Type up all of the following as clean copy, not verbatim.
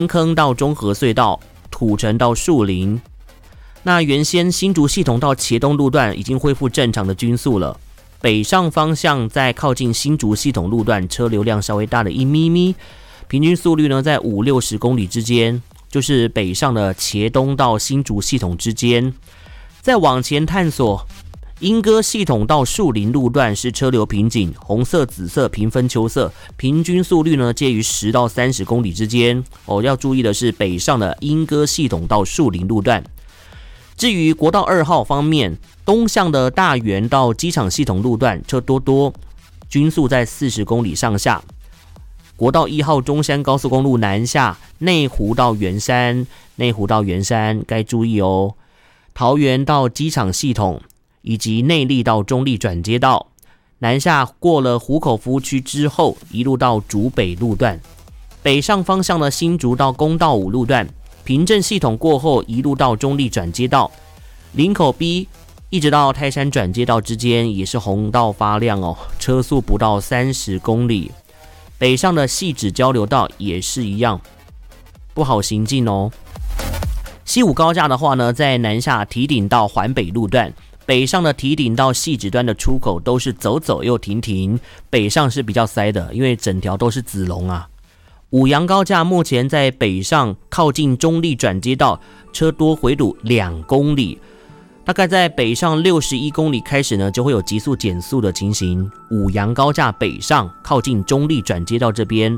坑到中和隧道，土城到树林。那原先新竹系统到茄东路段已经恢复正常的均速了，北上方向在靠近新竹系统路段车流量稍微大了一咪咪，平均速率呢在50-60公里之间，就是北上的茄东到新竹系统之间。再往前探索，莺歌系统到树林路段是车流瓶颈，红色、紫色平分秋色，平均速率呢介于10到30公里之间。要注意的是北上的莺歌系统到树林路段。至于国道2号方面，东向的大园到机场系统路段车多，均速在40公里上下。国道1号中山高速公路南下，内湖到圆山该注意哦。桃园到机场系统以及内壢到中壢转接道，南下过了湖口服务区之后，一路到竹北路段。北上方向的新竹到公道5路段，平镇系统过后一路到中壢转接道，林口 B 一直到泰山转接道之间也是红道发亮哦，车速不到30公里。北上的汐止交流道也是一样，不好行进哦。西武高架的话呢，在南下堤顶到环北路段，北上的堤顶到汐止端的出口都是走走又停，北上是比较塞的，因为整条都是子龙啊。五杨高架目前在北上靠近中壢转接道，车多回堵2公里，大概在北上61公里开始呢，就会有急速减速的情形。五杨高架北上靠近中壢转接道这边，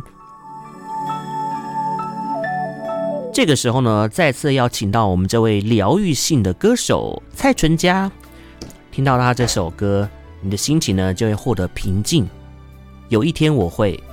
这个时候呢，再次要请到我们这位疗愈性的歌手蔡淳佳。听到他这首歌，你的心情呢就会获得平静。有一天我会。